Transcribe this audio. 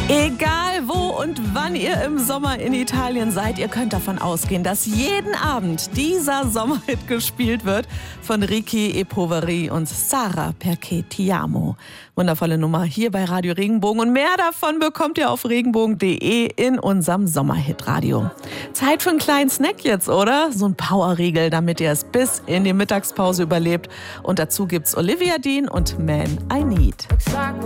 Egal wo und wann ihr im Sommer in Italien seid, ihr könnt davon ausgehen, dass jeden Abend dieser Sommerhit gespielt wird von Ricky e Poveri und Sara Perché Ti Amo. Wundervolle Nummer hier bei Radio Regenbogen und mehr davon bekommt ihr auf regenbogen.de in unserem Sommerhit-Radio. Zeit für einen kleinen Snack jetzt, oder? So ein Powerriegel, damit ihr es bis in die Mittagspause überlebt. Und dazu gibt's Olivia Dean und Man I Need.